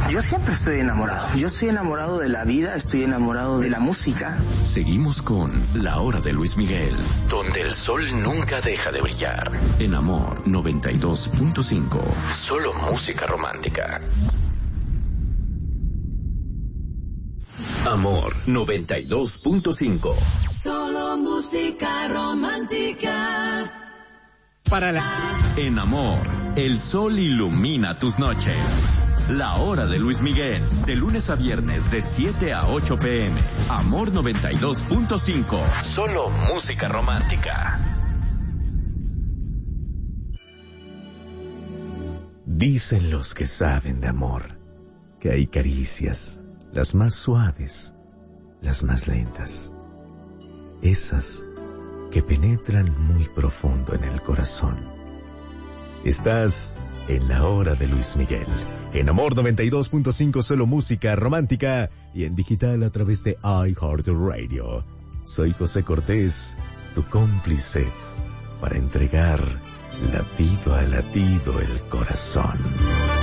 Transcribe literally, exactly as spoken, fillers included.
Yo siempre estoy enamorado. Yo estoy enamorado de la vida, estoy enamorado de la música. Seguimos con La Hora de Luis Miguel, donde el sol nunca deja de brillar. En Amor noventa y dos punto cinco. Solo música romántica. Amor noventa y dos punto cinco. Solo música romántica. Para la... En Amor, el sol ilumina tus noches. La Hora de Luis Miguel, de lunes a viernes de siete a ocho pm. Amor noventa y dos punto cinco. Solo música romántica. Dicen los que saben de amor que hay caricias, las más suaves, las más lentas, esas que penetran muy profundo en el corazón. Estás en La Hora de Luis Miguel, en Amor noventa y dos punto cinco, solo música romántica, y en digital a través de iHeartRadio. Soy José Cortés, tu cómplice para entregar latido a latido el corazón.